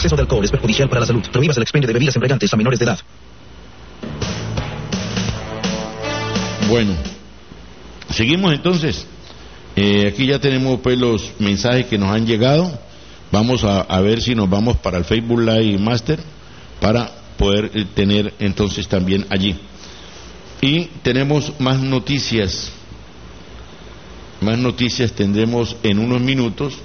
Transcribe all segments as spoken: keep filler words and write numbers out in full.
exceso de alcohol es perjudicial para la salud. Prohíbas el expendio de bebidas embriagantes a menores de edad. Bueno, seguimos entonces. Eh, aquí ya tenemos pues los mensajes que nos han llegado. Vamos a, a ver si nos vamos para el Facebook Live Master para poder eh, tener entonces también allí. Y tenemos más noticias. Más noticias tendremos en unos minutos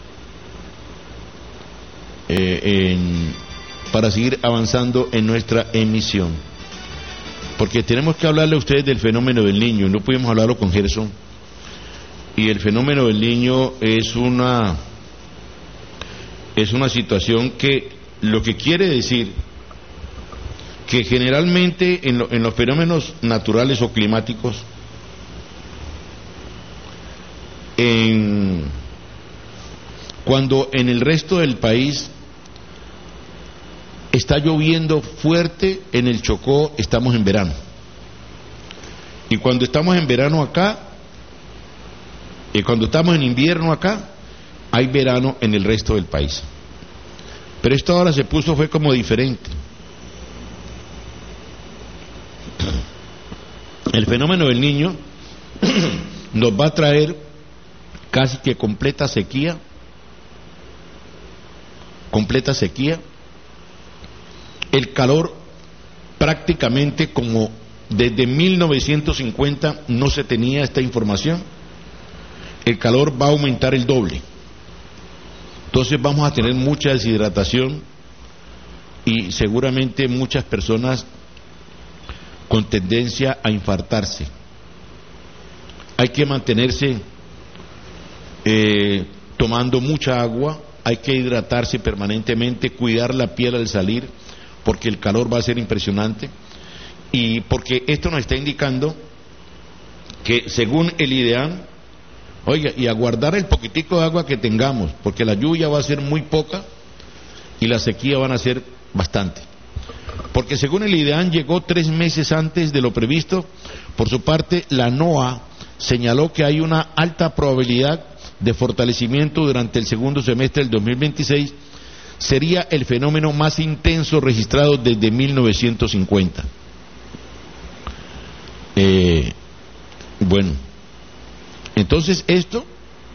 eh, en, para seguir avanzando en nuestra emisión. Porque tenemos que hablarle a ustedes del fenómeno del Niño. No pudimos hablarlo con Gerson. Y el fenómeno del Niño es una es una situación que lo que quiere decir que generalmente en, lo, en los fenómenos naturales o climáticos, en, cuando en el resto del país está lloviendo fuerte, en el Chocó estamos en verano. Y cuando estamos en verano acá, y cuando estamos en invierno acá, hay verano en el resto del país. Pero esto ahora se puso, fue como diferente. El fenómeno del Niño nos va a traer casi que completa sequía, completa sequía, el calor prácticamente como desde mil novecientos cincuenta no se tenía esta información, el calor va a aumentar el doble. Entonces vamos a tener mucha deshidratación y seguramente muchas personas con tendencia a infartarse. Hay que mantenerse eh, tomando mucha agua, hay que hidratarse permanentemente, cuidar la piel al salir, porque el calor va a ser impresionante, y porque esto nos está indicando que según el IDEAM, oiga, y aguardar el poquitico de agua que tengamos, porque la lluvia va a ser muy poca y la sequía van a ser bastante. Porque según el IDEAM llegó tres meses antes de lo previsto. Por su parte, la NOAA señaló que hay una alta probabilidad de fortalecimiento durante el segundo semestre del dos mil veintiséis. Sería el fenómeno más intenso registrado desde mil novecientos cincuenta. Eh, bueno, entonces esto,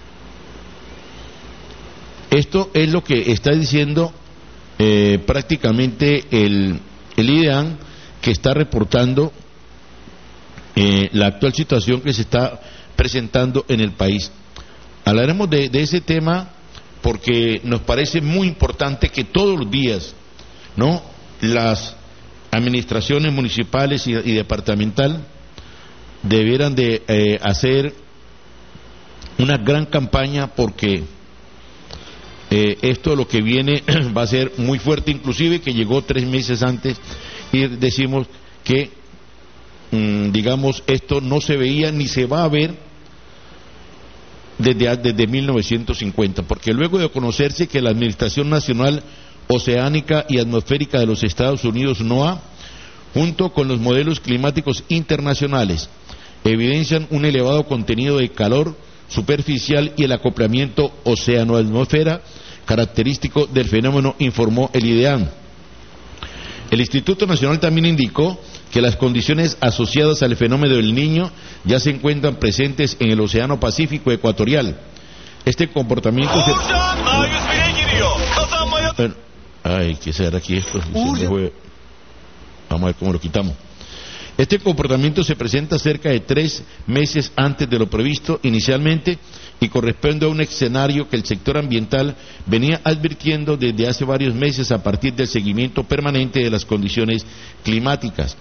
esto es lo que está diciendo eh, prácticamente el, el IDEAM, que está reportando eh, la actual situación que se está presentando en el país. Hablaremos de, de ese tema porque nos parece muy importante que todos los días, ¿no?, las administraciones municipales y, y departamental debieran de eh, hacer una gran campaña, porque eh, esto lo que viene va a ser muy fuerte, inclusive que llegó tres meses antes, y decimos que mmm, digamos esto no se veía ni se va a ver Desde, desde mil novecientos cincuenta, porque luego de conocerse que la Administración Nacional Oceánica y Atmosférica de los Estados Unidos, NOAA, junto con los modelos climáticos internacionales, evidencian un elevado contenido de calor superficial y el acoplamiento océano-atmósfera característico del fenómeno, informó el IDEAM. El Instituto Nacional también indicó que las condiciones asociadas al fenómeno del Niño ya se encuentran presentes en el Océano Pacífico Ecuatorial. Este comportamiento se... Bueno, ay, ¿qué será aquí esto? Vamos a ver cómo lo quitamos. Este comportamiento se presenta cerca de tres meses antes de lo previsto inicialmente y corresponde a un escenario que el sector ambiental venía advirtiendo desde hace varios meses a partir del seguimiento permanente de las condiciones climáticas.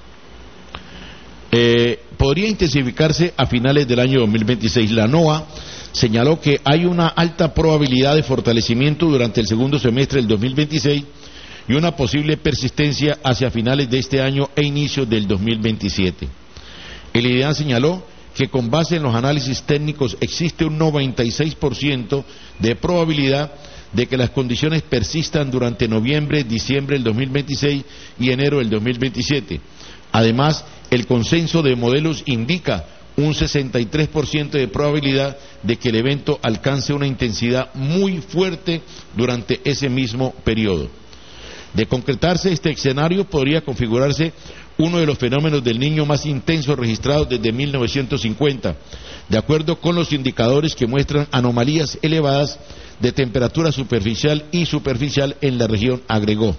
Eh, podría intensificarse a finales del año dos mil veintiséis. La NOAA señaló que hay una alta probabilidad de fortalecimiento durante el segundo semestre del dos mil veintiséis y una posible persistencia hacia finales de este año e inicios del dos mil veintisiete. El IDEAM señaló que con base en los análisis técnicos existe un noventa y seis por ciento de probabilidad de que las condiciones persistan durante noviembre, diciembre del dos mil veintiséis y enero del dos mil veintisiete. Además, el consenso de modelos indica un sesenta y tres por ciento de probabilidad de que el evento alcance una intensidad muy fuerte durante ese mismo periodo. De concretarse este escenario, podría configurarse uno de los fenómenos del Niño más intensos registrados desde mil novecientos cincuenta, de acuerdo con los indicadores que muestran anomalías elevadas de temperatura superficial y superficial en la región, agregó.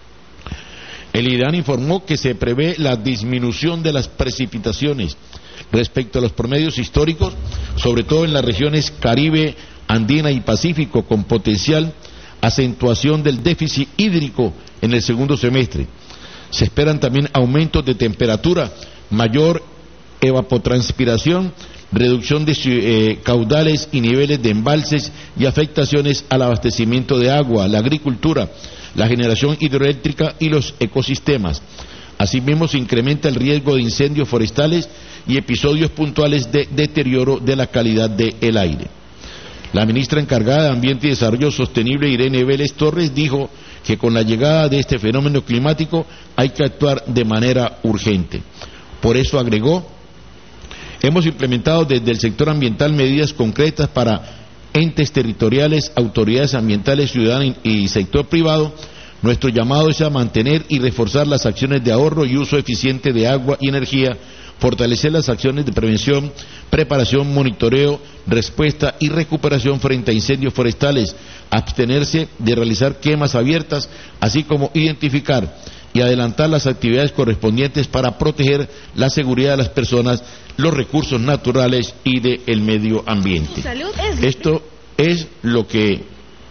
El IDEAN informó que se prevé la disminución de las precipitaciones respecto a los promedios históricos, sobre todo en las regiones Caribe, Andina y Pacífico, con potencial acentuación del déficit hídrico en el segundo semestre. Se esperan también aumentos de temperatura, mayor evapotranspiración, reducción de eh, caudales y niveles de embalses y afectaciones al abastecimiento de agua, la agricultura, la generación hidroeléctrica y los ecosistemas. Asimismo, se incrementa el riesgo de incendios forestales y episodios puntuales de deterioro de la calidad del aire. La ministra encargada de Ambiente y Desarrollo Sostenible, Irene Vélez Torres, dijo que con la llegada de este fenómeno climático hay que actuar de manera urgente. Por eso agregó: hemos implementado desde el sector ambiental medidas concretas para entes territoriales, autoridades ambientales, ciudadanos y sector privado. Nuestro llamado es a mantener y reforzar las acciones de ahorro y uso eficiente de agua y energía, fortalecer las acciones de prevención, preparación, monitoreo, respuesta y recuperación frente a incendios forestales, abstenerse de realizar quemas abiertas, así como identificar y adelantar las actividades correspondientes para proteger la seguridad de las personas, los recursos naturales y del medio ambiente. Esto es lo que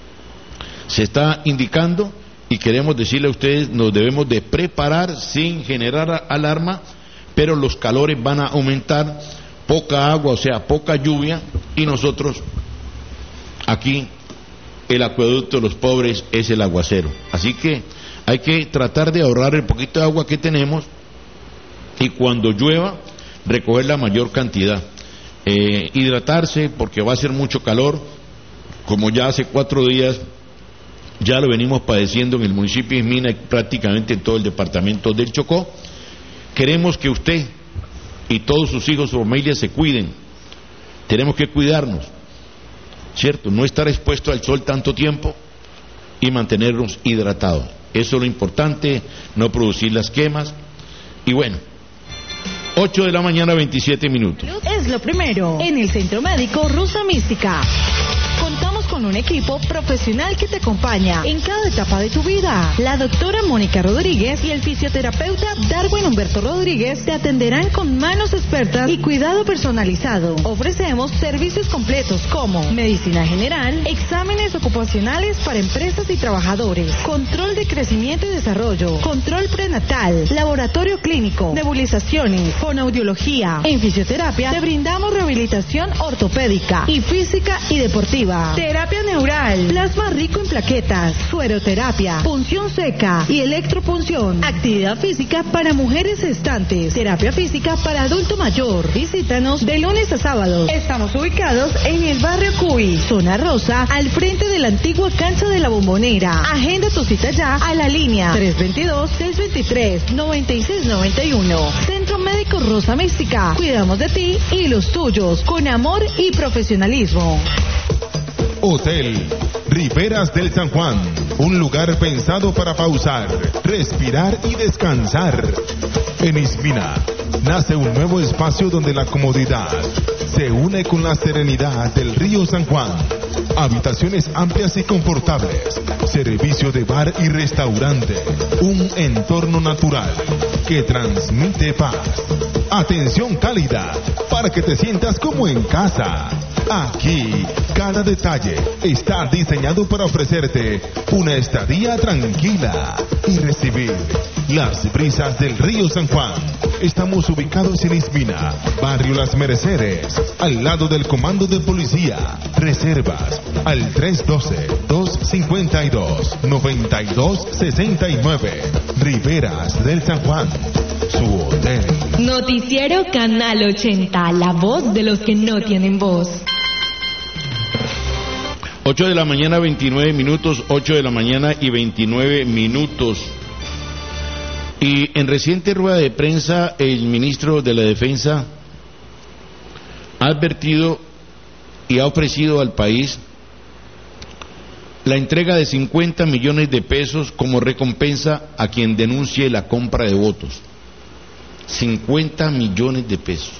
se está indicando y queremos decirle a ustedes, nos debemos de preparar sin generar alarma, pero los calores van a aumentar, poca agua, o sea, poca lluvia, y nosotros aquí el acueducto de los pobres es el aguacero. Así que hay que tratar de ahorrar el poquito de agua que tenemos y cuando llueva recoger la mayor cantidad. Eh, hidratarse porque va a ser mucho calor, como ya hace cuatro días ya lo venimos padeciendo en el municipio de Ismina y prácticamente en todo el departamento del Chocó. Queremos que usted y todos sus hijos o familias se cuiden. Tenemos que cuidarnos, ¿cierto? No estar expuesto al sol tanto tiempo y mantenernos hidratados. Eso es lo importante, no producir las quemas. Y bueno, ocho de la mañana, veintisiete minutos. Es lo primero en el Centro Médico Rusa Mística. Contamos con un equipo profesional que te acompaña en cada etapa de tu vida. La doctora Mónica Rodríguez y el fisioterapeuta Darwin Humberto Rodríguez te atenderán con manos expertas y cuidado personalizado. Ofrecemos servicios completos como medicina general, exámenes ocupacionales para empresas y trabajadores, control de crecimiento y desarrollo, control prenatal, laboratorio clínico, nebulizaciones, fonoaudiología. En fisioterapia te brindamos rehabilitación ortopédica y física y deportiva. Terapia neural, plasma rico en plaquetas, sueroterapia, punción seca y electropunción. Actividad física para mujeres gestantes, terapia física para adulto mayor. Visítanos de lunes a sábados. Estamos ubicados en el barrio Cuy, zona rosa, al frente de la antigua cancha de la Bombonera. Agenda tu cita ya a la línea tres dos dos, seis dos tres, nueve seis nueve uno. Centro Médico Rosa Mística. Cuidamos de ti y los tuyos con amor y profesionalismo. Hotel Riberas del San Juan, un lugar pensado para pausar, respirar y descansar. En Ismina nace un nuevo espacio donde la comodidad se une con la serenidad del río San Juan. Habitaciones amplias y confortables, servicio de bar y restaurante, un entorno natural que transmite paz. Atención cálida para que te sientas como en casa. Aquí, cada detalle está diseñado para ofrecerte una estadía tranquila y recibir las brisas del río San Juan. Estamos ubicados en Ismina, barrio Las Mercedes, al lado del comando de policía. Reservas al tres uno dos, dos cinco dos, nueve dos seis nueve. Riberas del San Juan, su hotel. Noticiero Canal ochenta, la voz de los que no tienen voz. ocho de la mañana, veintinueve minutos, ocho de la mañana y veintinueve minutos. Y en reciente rueda de prensa, el ministro de la Defensa ha advertido y ha ofrecido al país la entrega de cincuenta millones de pesos como recompensa a quien denuncie la compra de votos. cincuenta millones de pesos.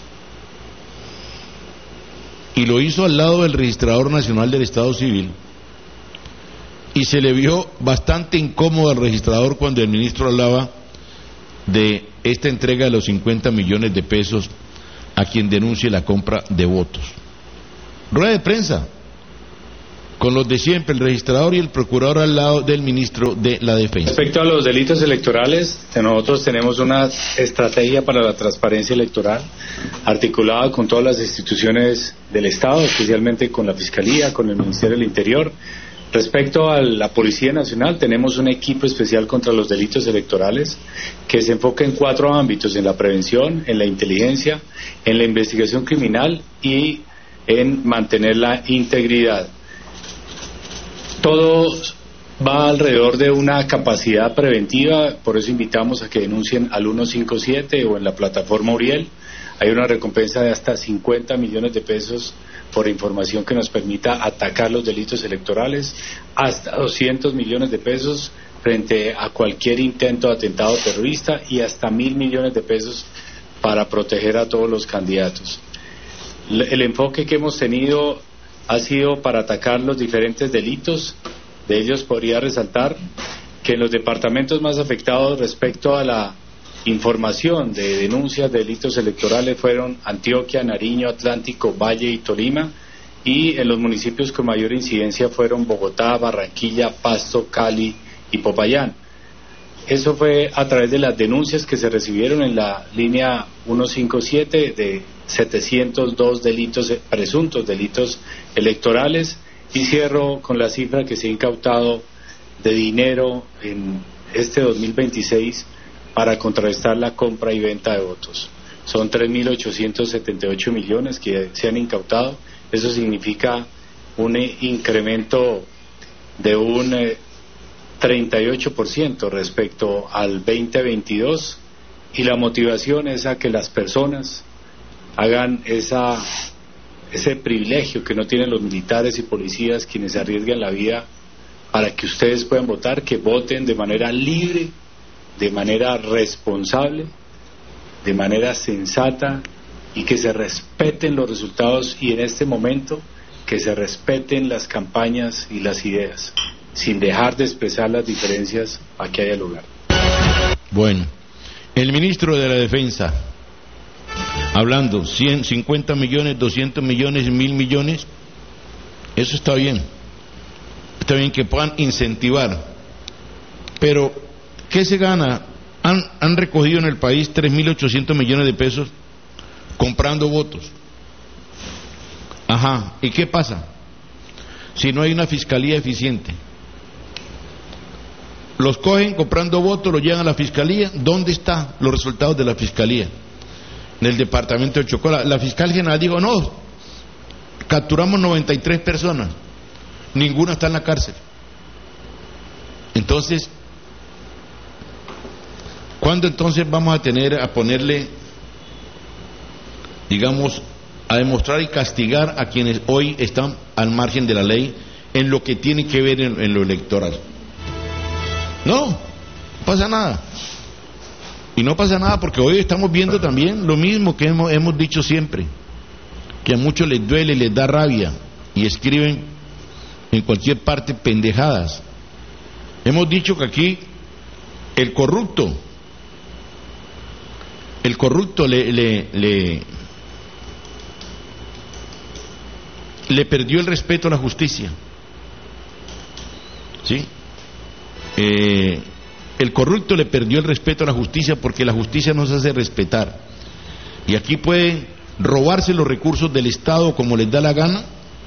Y lo hizo al lado del Registrador Nacional del Estado Civil, y se le vio bastante incómodo al registrador cuando el ministro hablaba de esta entrega de los cincuenta millones de pesos a quien denuncie la compra de votos. Rueda de prensa con los de siempre, el registrador y el procurador al lado del ministro de la Defensa. Respecto a los delitos electorales, nosotros tenemos una estrategia para la transparencia electoral articulada con todas las instituciones del Estado, especialmente con la Fiscalía, con el Ministerio del Interior. Respecto a la Policía Nacional, tenemos un equipo especial contra los delitos electorales que se enfoca en cuatro ámbitos: en la prevención, en la inteligencia, en la investigación criminal y en mantener la integridad. Todo va alrededor de una capacidad preventiva, por eso invitamos a que denuncien al ciento cincuenta y siete o en la plataforma Uriel. Hay una recompensa de hasta cincuenta millones de pesos por información que nos permita atacar los delitos electorales, hasta doscientos millones de pesos frente a cualquier intento de atentado terrorista y hasta mil millones de pesos para proteger a todos los candidatos. El enfoque que hemos tenido ha sido para atacar los diferentes delitos. De ellos podría resaltar que en los departamentos más afectados respecto a la información de denuncias de delitos electorales fueron Antioquia, Nariño, Atlántico, Valle y Tolima, y en los municipios con mayor incidencia fueron Bogotá, Barranquilla, Pasto, Cali y Popayán. Eso fue a través de las denuncias que se recibieron en la línea ciento cincuenta y siete de setecientos dos delitos, presuntos delitos electorales, y cierro con la cifra que se ha incautado de dinero en este dos mil veintiséis para contrarrestar la compra y venta de votos. Son tres mil ochocientos setenta y ocho millones que se han incautado. Eso significa un incremento de un eh, treinta y ocho por ciento respecto al veinte veintidós, y la motivación es a que las personas hagan esa, ese privilegio que no tienen los militares y policías, quienes arriesgan la vida para que ustedes puedan votar, que voten de manera libre, de manera responsable, de manera sensata, y que se respeten los resultados, y en este momento que se respeten las campañas y las ideas, sin dejar de expresar las diferencias a que haya lugar. Bueno, el ministro de la Defensa, hablando ciento cincuenta millones, doscientos millones, mil millones, eso está bien, está bien que puedan incentivar, pero ¿qué se gana? Han, han recogido en el país tres mil ochocientos millones de pesos comprando votos. Ajá, ¿y qué pasa? Si no hay una fiscalía eficiente. Los cogen comprando votos, los llevan a la fiscalía. ¿Dónde están los resultados de la fiscalía? En el departamento de Chocó. La, la fiscal general dijo, no, capturamos noventa y tres personas, ninguna está en la cárcel. Entonces, ¿cuándo entonces vamos a tener, a ponerle, digamos, a demostrar y castigar a quienes hoy están al margen de la ley en lo que tiene que ver en, en lo electoral? No, no pasa nada. Y no pasa nada porque hoy estamos viendo también lo mismo que hemos, hemos dicho siempre, que a muchos les duele, les da rabia y escriben en cualquier parte pendejadas. Hemos dicho que aquí el corrupto, el corrupto le, le, le, le perdió el respeto a la justicia. ¿Sí? Eh, el corrupto le perdió el respeto a la justicia porque la justicia no se hace respetar. Y aquí pueden robarse los recursos del Estado como les da la gana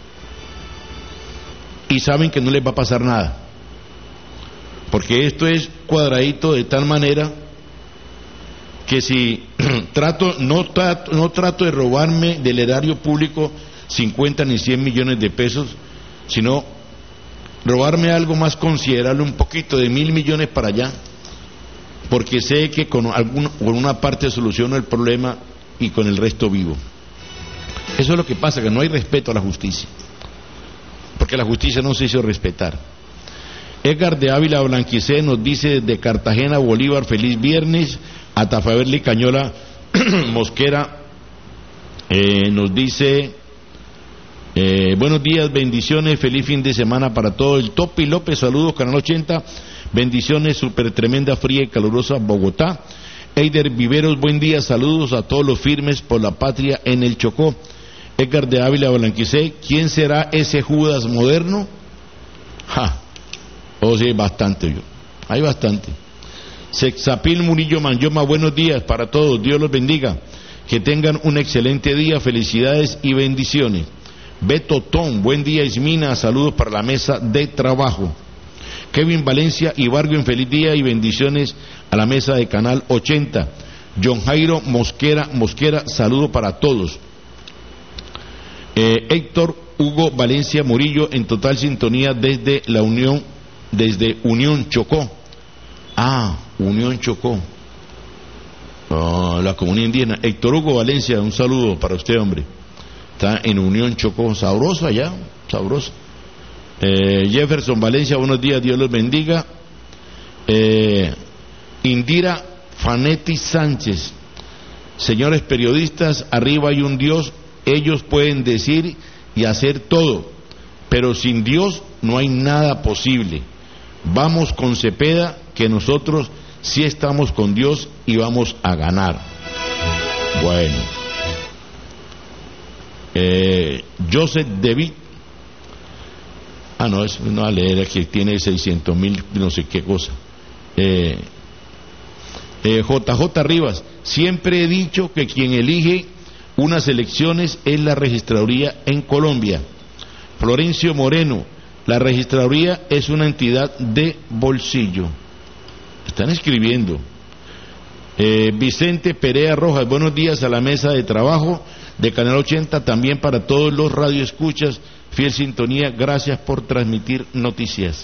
y saben que no les va a pasar nada. Porque esto es cuadradito de tal manera que si trato no, trato, no trato de robarme del erario público cincuenta ni cien millones de pesos, sino robarme algo más considerable, un poquito de mil millones para allá, porque sé que con, algún, con una parte soluciono el problema y con el resto vivo. Eso es lo que pasa, que no hay respeto a la justicia, porque la justicia no se hizo respetar. Edgar de Ávila Blanquicé nos dice desde Cartagena, Bolívar, feliz viernes. Atafaberli Cañola Mosquera eh, nos dice eh, buenos días, bendiciones, feliz fin de semana para todo el Topi López, saludos Canal ochenta, bendiciones, super tremenda, fría y calurosa Bogotá. Eider Viveros, buen día, saludos a todos los firmes por la patria en el Chocó. Edgar de Ávila Blanquicé, ¿quién será ese Judas moderno? Ja, oh sí, bastante yo, hay bastante. Sexapil Murillo Manyoma, buenos días para todos, Dios los bendiga, que tengan un excelente día, felicidades y bendiciones. Beto Tom, buen día Ismina, saludos para la mesa de trabajo. Kevin Valencia y Barguin, feliz día y bendiciones a la mesa de Canal ochenta. John Jairo Mosquera, Mosquera, saludo para todos. Eh, Héctor Hugo Valencia Murillo, en total sintonía desde la Unión, desde Unión Chocó. Ah, Unión Chocó. Oh, la comunidad indígena. Héctor Hugo Valencia, un saludo para usted, hombre. Está en Unión Chocó, sabroso allá, sabroso. Eh, Jefferson Valencia, buenos días, Dios los bendiga. Eh, Indira Fanetti Sánchez, señores periodistas, arriba hay un Dios, ellos pueden decir y hacer todo, pero sin Dios no hay nada posible. Vamos con Cepeda, que nosotros sí estamos con Dios y vamos a ganar. Bueno, eh, Joseph David, ah no, eso no va a leer, aquí tiene seiscientos mil no sé qué cosa. eh, eh, J J Rivas, siempre he dicho que quien elige unas elecciones es la registraduría en Colombia. Florencio Moreno, la registraduría es una entidad de bolsillo. Están escribiendo. eh, Vicente Perea Rojas, buenos días a la mesa de trabajo de Canal ochenta, también para todos los radioescuchas, fiel sintonía, gracias por transmitir noticias.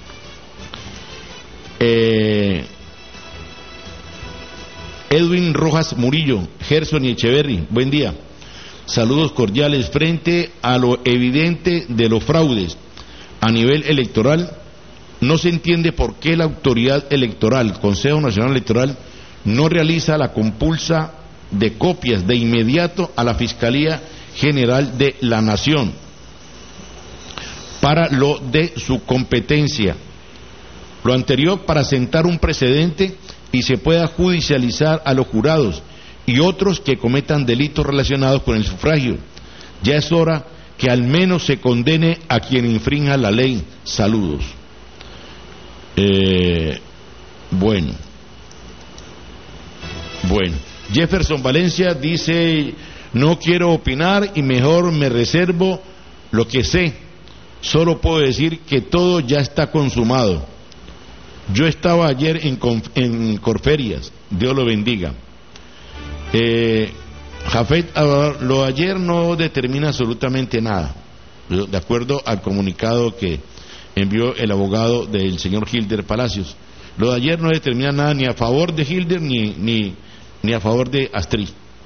eh, Edwin Rojas Murillo, Gerson y Echeverry, buen día, saludos cordiales. Frente a lo evidente de los fraudes a nivel electoral, no se entiende por qué la autoridad electoral, Consejo Nacional Electoral, no realiza la compulsa de copias de inmediato a la Fiscalía General de la Nación para lo de su competencia. Lo anterior para sentar un precedente y se pueda judicializar a los jurados y otros que cometan delitos relacionados con el sufragio. Ya es hora que al menos se condene a quien infrinja la ley. Saludos. Eh, bueno. Bueno. Jefferson Valencia dice, no quiero opinar y mejor me reservo lo que sé. Solo puedo decir que todo ya está consumado. Yo estaba ayer en, en Corferias, Dios lo bendiga. Eh, Jafet, lo de ayer no determina absolutamente nada, de acuerdo al comunicado que envió el abogado del señor Hilder Palacios. Lo de ayer no determina nada ni a favor de Hilder ni, ni, ni a favor de Astrid.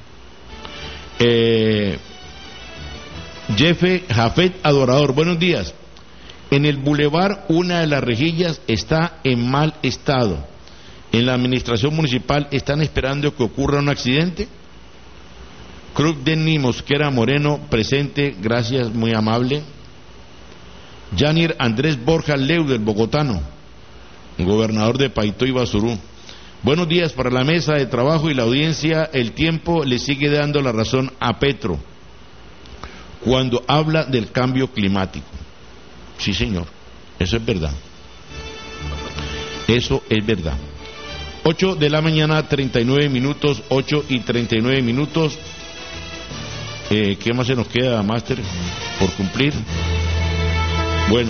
Eh, Jefe Jafet Adorador, buenos días. En el bulevar una de las rejillas está en mal estado. En la administración municipal están esperando que ocurra un accidente. Cruz Denny Mosquera Moreno presente, gracias, muy amable. Yanir Andrés Borja Leuder, bogotano, gobernador de Paito y Basurú. Buenos días para la mesa de trabajo y la audiencia. El tiempo le sigue dando la razón a Petro cuando habla del cambio climático. Sí, señor, eso es verdad. Eso es verdad. ocho de la mañana, treinta y nueve minutos, ocho y treinta y nueve minutos. Eh, ¿Qué más se nos queda, Máster, por cumplir? Bueno,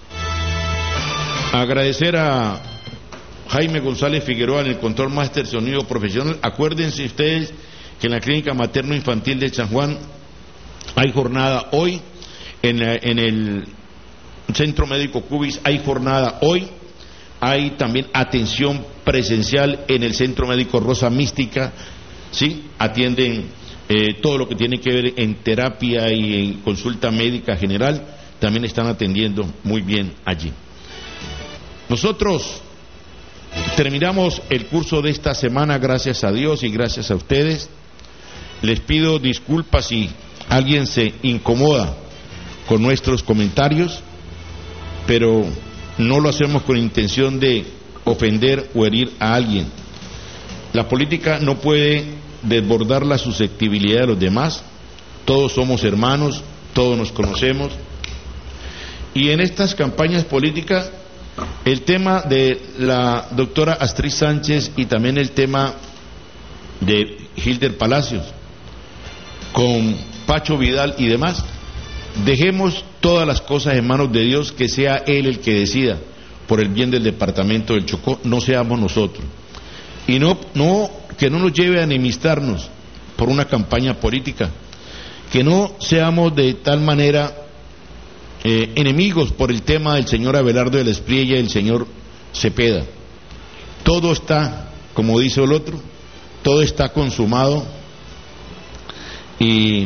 agradecer a Jaime González Figueroa en el control Máster Sonido Profesional. Acuérdense ustedes que en la Clínica Materno Infantil de San Juan hay jornada hoy, en, la, en el Centro Médico Cubis hay jornada hoy, hay también atención presencial en el Centro Médico Rosa Mística, ¿sí? Atienden eh, todo lo que tiene que ver en terapia y en consulta médica general, también están atendiendo muy bien allí. Nosotros terminamos el curso de esta semana, gracias a Dios y gracias a ustedes. Les pido disculpas si alguien se incomoda con nuestros comentarios, pero no lo hacemos con intención de ofender o herir a alguien. La política no puede desbordar la susceptibilidad de los demás. Todos somos hermanos, todos nos conocemos. Y en estas campañas políticas, el tema de la doctora Astrid Sánchez y también el tema de Hilder Palacios con Pacho Vidal y demás, dejemos todas las cosas en manos de Dios, que sea Él el que decida por el bien del departamento del Chocó, no seamos nosotros. Y no, no, que no nos lleve a enemistarnos por una campaña política, que no seamos de tal manera eh, enemigos por el tema del señor Abelardo de la Espriella y el señor Cepeda. Todo está, como dice el otro, todo está consumado, y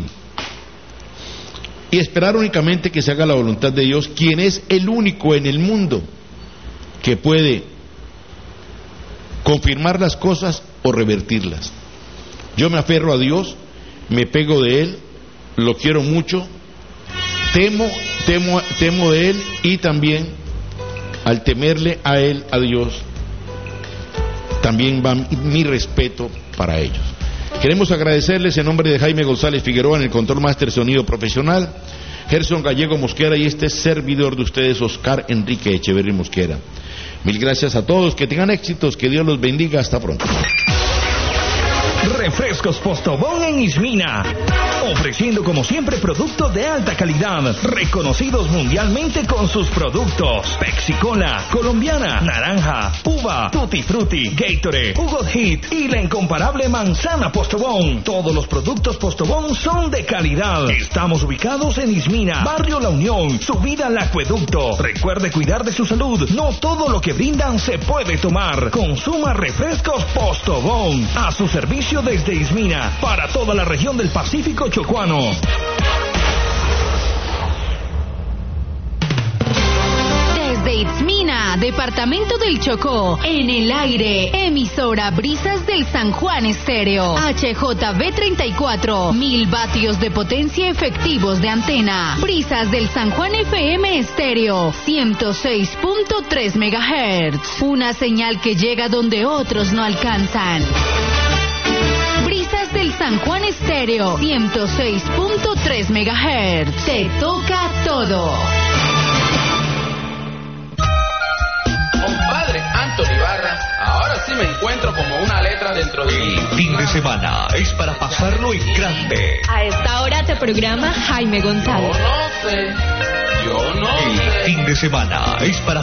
y esperar únicamente que se haga la voluntad de Dios, quien es el único en el mundo que puede confirmar las cosas o revertirlas. Yo me aferro a Dios, me pego de Él, lo quiero mucho, temo, temo, temo de Él, y también al temerle a Él, a Dios, también va mi respeto para ellos. Queremos agradecerles en nombre de Jaime González Figueroa en el control máster sonido profesional, Gerson Gallego Mosquera y este servidor de ustedes, Oscar Enrique Echeverri Mosquera. Mil gracias a todos, que tengan éxitos, que Dios los bendiga, hasta pronto. Refrescos Postobón en Ismina, ofreciendo como siempre productos de alta calidad, reconocidos mundialmente con sus productos: Pepsi Cola, colombiana, naranja, uva, Tutti Frutti, Gatorade, Hugo Hit y la incomparable manzana Postobón. Todos los productos Postobón son de calidad. Estamos ubicados en Ismina, Barrio La Unión, subida al acueducto. Recuerde cuidar de su salud, no todo lo que brindan se puede tomar. Consuma refrescos Postobón, a su servicio desde Ismina, para toda la región del Pacífico chocuano. Desde Itzmina, departamento del Chocó, en el aire, emisora Brisas del San Juan Estéreo, H J B treinta y cuatro, mil vatios de potencia efectivos de antena. Brisas del San Juan F M Estéreo, ciento seis punto tres megahertz, una señal que llega donde otros no alcanzan. Brisas del San Juan Estéreo, ciento seis punto tres megahertz. Te toca todo. Compadre Anthony Barra, ahora sí me encuentro como una letra dentro de mí. El fin de semana es para pasarlo en grande. A esta hora te programa Jaime González. Yo no sé, yo no El sé. fin de semana es para